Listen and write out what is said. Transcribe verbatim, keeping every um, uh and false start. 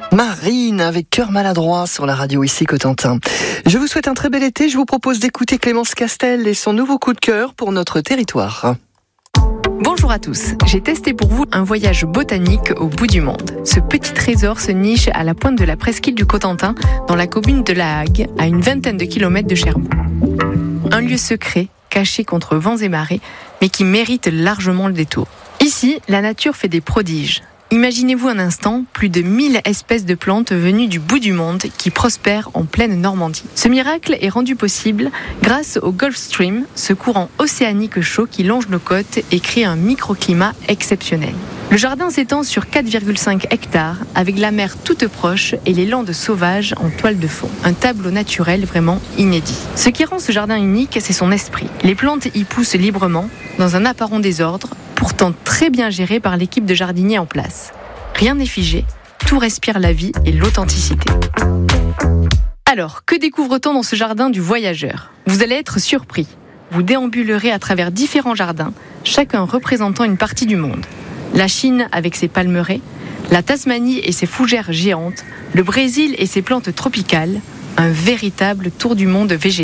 Marine avec Cœur maladroit sur la radio ici Cotentin. Je vous souhaite un très bel été. Je vous propose d'écouter Clémence Castel et son nouveau coup de cœur pour notre territoire. Bonjour à tous, j'ai testé pour vous un voyage botanique au bout du monde. Ce petit trésor se niche à la pointe de la presqu'île du Cotentin, dans la commune de La Hague, à une vingtaine de kilomètres de Cherbourg. Un lieu secret, caché contre vents et marées, mais qui mérite largement le détour. Ici, la nature fait des prodiges. Imaginez-vous un instant, plus de mille espèces de plantes venues du bout du monde qui prospèrent en pleine Normandie. Ce miracle est rendu possible grâce au Gulf Stream, ce courant océanique chaud qui longe nos côtes et crée un microclimat exceptionnel. Le jardin s'étend sur quatre virgule cinq hectares, avec la mer toute proche et les landes sauvages en toile de fond. Un tableau naturel vraiment inédit. Ce qui rend ce jardin unique, c'est son esprit. Les plantes y poussent librement, dans un apparent désordre, pourtant très bien géré par l'équipe de jardiniers en place. Rien n'est figé, tout respire la vie et l'authenticité. Alors, que découvre-t-on dans ce jardin du voyageur ? Vous allez être surpris. Vous déambulerez à travers différents jardins, chacun représentant une partie du monde. La Chine avec ses palmeraies, la Tasmanie et ses fougères géantes, le Brésil et ses plantes tropicales, un véritable tour du monde végétal.